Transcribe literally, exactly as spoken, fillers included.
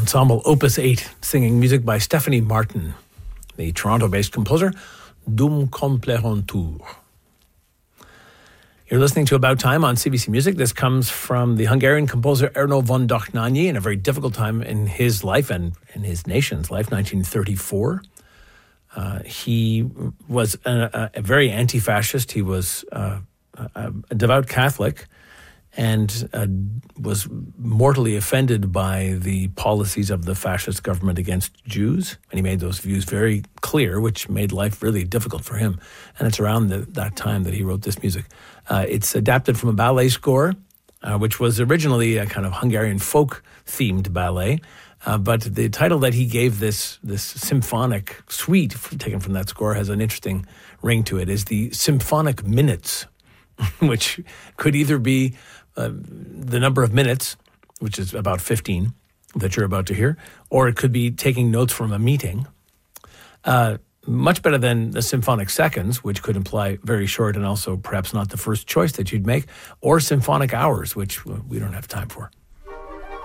ensemble Opus eight, singing music by Stephanie Martin, the Toronto-based composer, Dum Complerentur. You're listening to About Time on C B C Music. This comes from the Hungarian composer Ernő von Dohnányi in a very difficult time in his life and in his nation's life, nineteen thirty-four. Uh, he was a, a very anti-fascist. He was uh, a, a devout Catholic and uh, was mortally offended by the policies of the fascist government against Jews. And he made those views very clear, which made life really difficult for him. And it's around the, that time that he wrote this music. Uh, it's adapted from a ballet score, uh, which was originally a kind of Hungarian folk-themed ballet. Uh, but the title that he gave this this symphonic suite, taken from that score, has an interesting ring to it, is the Symphonic Minutes, which could either be uh, the number of minutes, which is about fifteen, that you're about to hear, or it could be taking notes from a meeting. Uh, much better than the Symphonic Seconds, which could imply very short and also perhaps not the first choice that you'd make, or Symphonic Hours, which we don't have time for.